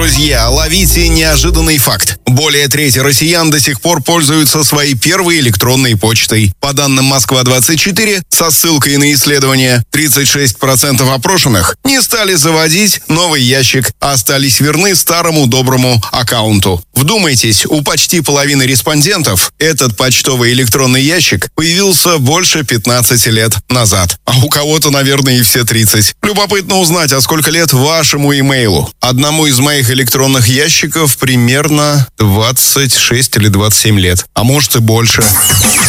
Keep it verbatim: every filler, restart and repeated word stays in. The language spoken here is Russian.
Друзья, ловите неожиданный факт. Более трети россиян до сих пор пользуются своей первой электронной почтой. По данным Москва двадцать четыре, со ссылкой на исследование, тридцать шесть процентов опрошенных не стали заводить новый ящик, а остались верны старому доброму аккаунту. Вдумайтесь, у почти половины респондентов этот почтовый электронный ящик появился больше пятнадцати лет назад. А у кого-то, наверное, и все тридцать. Любопытно узнать, а сколько лет вашему имейлу. Одному из моих электронных ящиков примерно двадцать шесть или двадцать семь лет, а может и больше.